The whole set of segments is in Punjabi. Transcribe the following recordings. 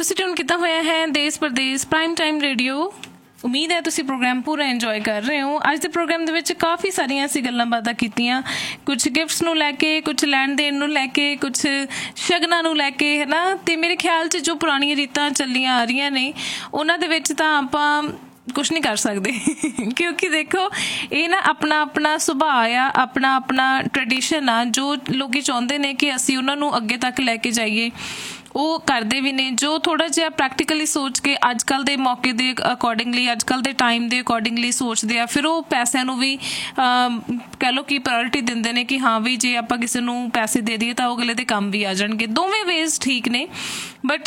ਤੁਸੀਂ ਟਿਊਨ ਕੀਤਾ ਹੋਇਆ ਹੈ ਦੇਸ਼ ਪ੍ਰਦੇਸ਼ ਪ੍ਰਾਈਮ ਟਾਈਮ ਰੇਡੀਓ। ਉਮੀਦ ਹੈ ਤੁਸੀਂ ਪ੍ਰੋਗਰਾਮ ਪੂਰਾ ਇੰਜੋਏ ਕਰ ਰਹੇ ਹੋ। ਅੱਜ ਦੇ ਪ੍ਰੋਗਰਾਮ ਦੇ ਵਿੱਚ ਕਾਫੀ ਸਾਰੀਆਂ ਅਸੀਂ ਗੱਲਾਂ ਬਾਤਾਂ ਕੀਤੀਆਂ, ਕੁਛ ਗਿਫਟਸ ਨੂੰ ਲੈ ਕੇ, ਕੁਛ ਲੈਣ ਦੇਣ ਨੂੰ ਲੈ ਕੇ, ਕੁਛ ਸ਼ਗਨਾਂ ਨੂੰ ਲੈ ਕੇ, ਹੈ ਨਾ। ਅਤੇ ਮੇਰੇ ਖਿਆਲ 'ਚ ਜੋ ਪੁਰਾਣੀਆਂ ਰੀਤਾਂ ਚੱਲੀਆਂ ਆ ਰਹੀਆਂ ਨੇ ਉਹਨਾਂ ਦੇ ਵਿੱਚ ਤਾਂ ਆਪਾਂ ਕੁਛ ਨਹੀਂ ਕਰ ਸਕਦੇ ਕਿਉਂਕਿ ਦੇਖੋ ਇਹ ਨਾ ਆਪਣਾ ਆਪਣਾ ਸੁਭਾਅ ਆ, ਆਪਣਾ ਆਪਣਾ ਟਰੈਡੀਸ਼ਨ ਆ। ਜੋ ਲੋਕ ਚਾਹੁੰਦੇ ਨੇ ਕਿ ਅਸੀਂ ਉਹਨਾਂ ਨੂੰ ਅੱਗੇ ਤੱਕ ਲੈ ਕੇ ਜਾਈਏ ਉਹ ਕਰਦੇ ਵੀ ਨੇ। ਜੋ ਥੋੜ੍ਹਾ ਜਿਹਾ ਪ੍ਰੈਕਟੀਕਲੀ ਸੋਚ ਕੇ ਅੱਜ ਕੱਲ੍ਹ ਦੇ ਮੌਕੇ ਦੇ ਅਕੋਰਡਿੰਗਲੀ, ਅੱਜ ਕੱਲ੍ਹ ਦੇ ਟਾਈਮ ਦੇ ਅਕੋਰਡਿੰਗਲੀ ਸੋਚਦੇ ਆ, ਫਿਰ ਉਹ ਪੈਸਿਆਂ ਨੂੰ ਵੀ ਕਹਿ ਲਓ ਕਿ ਪ੍ਰਾਇਓਰਿਟੀ ਦਿੰਦੇ ਨੇ ਕਿ ਹਾਂ ਵੀ ਜੇ ਆਪਾਂ ਕਿਸੇ ਨੂੰ ਪੈਸੇ ਦੇ ਦਈਏ ਤਾਂ ਉਹ ਅਗਲੇ ਦੇ ਕੰਮ ਵੀ ਆ ਜਾਣਗੇ। ਦੋਵੇਂ ਵੇਜ਼ ਠੀਕ ਨੇ, ਬਟ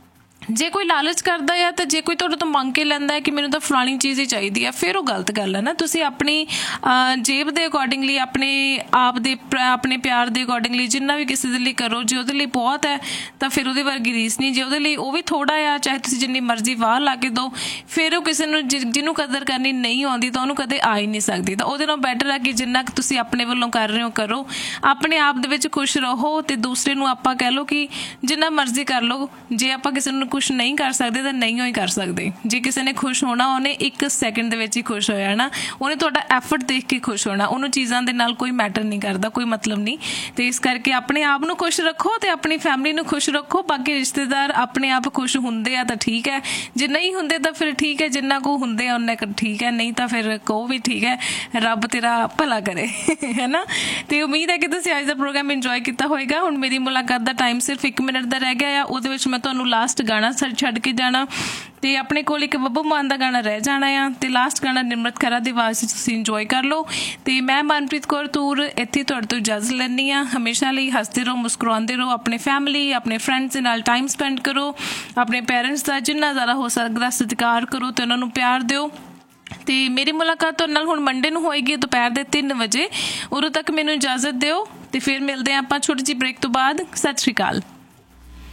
ਜੇ ਕੋਈ ਲਾਲਚ ਕਰਦਾ ਆ ਤਾਂ ਜੇ ਕੋਈ ਤੁਹਾਡੇ ਤੋਂ ਮੰਗ ਕੇ ਲੈਂਦਾ ਹੈ ਕਿ ਮੈਨੂੰ ਤਾਂ ਫਲਾਣੀ ਚੀਜ਼ ਹੀ ਚਾਹੀਦੀ ਆ, ਫਿਰ ਉਹ ਗਲਤ ਗੱਲ ਹੈ ਨਾ। ਤੁਸੀਂ ਆਪਣੀ ਜੇਬ ਦੇ ਅਕੋਰਡਿੰਗਲੀ, ਆਪਣੇ ਆਪ ਦੇ ਆਪਣੇ ਪਿਆਰ ਦੇ ਅਕੋਰਡਿੰਗਲੀ ਜਿੰਨਾ ਵੀ ਕਿਸੇ ਦੇ ਲਈ ਕਰੋ। ਜੇ ਉਹਦੇ ਲਈ ਬਹੁਤ ਹੈ ਤਾਂ ਫਿਰ ਉਹਦੇ ਵਰਗੀ ਰੀਸ ਨਹੀਂ। ਜੇ ਉਹਦੇ ਲਈ ਉਹ ਵੀ ਥੋੜ੍ਹਾ ਆ, ਚਾਹੇ ਤੁਸੀਂ ਜਿੰਨੀ ਮਰਜ਼ੀ ਵਾਹ ਲਾ ਕੇ ਦਿਓ, ਫਿਰ ਉਹ ਕਿਸੇ ਨੂੰ ਜਿਹਨੂੰ ਕਦਰ ਕਰਨੀ ਨਹੀਂ ਆਉਂਦੀ ਤਾਂ ਉਹਨੂੰ ਕਦੇ ਆ ਹੀ ਨਹੀਂ ਸਕਦੀ। ਤਾਂ ਉਹਦੇ ਨਾਲ ਬੈਟਰ ਹੈ ਕਿ ਜਿੰਨਾ ਕੁ ਤੁਸੀਂ ਆਪਣੇ ਵੱਲੋਂ ਕਰ ਰਹੇ ਹੋ ਕਰੋ, ਆਪਣੇ ਆਪ ਦੇ ਵਿੱਚ ਖੁਸ਼ ਰਹੋ। ਅਤੇ ਦੂਸਰੇ ਨੂੰ ਆਪਾਂ ਕਹਿ ਲਓ ਕਿ ਜਿੰਨਾ ਮਰਜ਼ੀ ਕਰ ਲਓ। ਜੇ ਆਪਾਂ ਕਿਸੇ ਨੂੰ ਕੁਛ ਨਹੀਂ ਕਰ ਸਕਦੇ ਤਾਂ ਨਹੀਂ ਹੀ ਕਰ ਸਕਦੇ। ਜੇ ਕਿਸੇ ਨੇ ਖੁਸ਼ ਹੋਣਾ ਉਹਨੇ 1 ਸੈਕਿੰਡ ਦੇ ਵਿੱਚ ਹੀ ਖੁਸ਼ ਹੋ ਜਾਣਾ। ਉਹਨੇ ਤੁਹਾਡਾ ਐਫਰਟ ਦੇਖ ਕੇ ਖੁਸ਼ ਹੋਣਾ। ਉਹਨੂੰ ਚੀਜ਼ਾਂ ਦੇ ਨਾਲ ਕੋਈ ਮੈਟਰ ਨਹੀਂ ਕਰਦਾ, ਕੋਈ ਮਤਲਬ ਨਹੀਂ। ਅਤੇ ਇਸ ਕਰਕੇ ਆਪਣੇ ਆਪ ਨੂੰ ਖੁਸ਼ ਰੱਖੋ ਅਤੇ ਆਪਣੀ ਫੈਮਿਲੀ ਨੂੰ ਖੁਸ਼ ਰੱਖੋ। ਬਾਕੀ ਰਿਸ਼ਤੇਦਾਰ ਆਪਣੇ ਆਪ ਖੁਸ਼ ਹੁੰਦੇ ਆ ਤਾਂ ਠੀਕ ਹੈ, ਜੇ ਨਹੀਂ ਹੁੰਦੇ ਤਾਂ ਫਿਰ ਠੀਕ ਹੈ। ਜਿੰਨਾ ਕੁ ਹੁੰਦੇ ਆ ਉਨਾ ਕੁ ਠੀਕ ਹੈ, ਨਹੀਂ ਤਾਂ ਫਿਰ ਕਹੋ ਵੀ ਠੀਕ ਹੈ, ਰੱਬ ਤੇਰਾ ਭਲਾ ਕਰੇ, ਹੈ ਨਾ। ਅਤੇ ਉਮੀਦ ਹੈ ਕਿ ਤੁਸੀਂ ਅੱਜ ਦਾ ਪ੍ਰੋਗਰਾਮ ਇੰਜੋਏ ਕੀਤਾ ਹੋਏਗਾ। ਹੁਣ ਮੇਰੀ ਮੁਲਾਕਾਤ ਦਾ ਟਾਈਮ ਸਿਰਫ 1 ਮਿੰਟ ਦਾ ਰਹਿ ਗਿਆ ਆ। ਉਹਦੇ ਵਿੱਚ ਮੈਂ ਤੁਹਾਨੂੰ ਲਾਸਟ ਗਾਣਾ ਛੱਡ ਕੇ ਜਾਣਾ ਅਤੇ ਆਪਣੇ ਕੋਲ ਇੱਕ ਬੱਬੂ ਮਾਨ ਦਾ ਗਾਣਾ ਰਹਿ ਜਾਣਾ ਆ। ਅਤੇ ਲਾਸਟ ਗਾਣਾ ਨਿਮਰਤ ਖਹਿਰਾ ਦੀ ਆਵਾਜ਼ 'ਚ ਤੁਸੀਂ ਇੰਜੋਏ ਕਰ ਲਓ। ਅਤੇ ਮੈਂ ਮਨਪ੍ਰੀਤ ਕੌਰ ਤੂਰ ਇੱਥੇ ਤੁਹਾਡੇ ਤੋਂ ਇਜਾਜ਼ਤ ਲੈਂਦੀ ਹਾਂ। ਹਮੇਸ਼ਾ ਲਈ ਹੱਸਦੇ ਰਹੋ, ਮੁਸਕਰਾਉਂਦੇ ਰਹੋ। ਆਪਣੇ ਫੈਮਿਲੀ, ਆਪਣੇ ਫਰੈਂਡਸ ਦੇ ਨਾਲ ਟਾਈਮ ਸਪੈਂਡ ਕਰੋ। ਆਪਣੇ ਪੇਰੈਂਟਸ ਦਾ ਜਿੰਨਾ ਜ਼ਿਆਦਾ ਹੋ ਸਕਦਾ ਸਤਿਕਾਰ ਕਰੋ ਅਤੇ ਉਹਨਾਂ ਨੂੰ ਪਿਆਰ ਦਿਓ। ਅਤੇ ਮੇਰੀ ਮੁਲਾਕਾਤ ਤੁਹਾਡੇ ਨਾਲ ਹੁਣ ਮੰਡੇ ਨੂੰ ਹੋਏਗੀ ਦੁਪਹਿਰ ਦੇ 3 ਵਜੇ। ਉਦੋਂ ਤੱਕ ਮੈਨੂੰ ਇਜਾਜ਼ਤ ਦਿਓ ਅਤੇ ਫਿਰ ਮਿਲਦੇ ਹਾਂ ਆਪਾਂ ਛੋਟੀ ਜਿਹੀ ਬ੍ਰੇਕ ਤੋਂ ਬਾਅਦ। ਸਤਿ ਸ਼੍ਰੀ ਅਕਾਲ।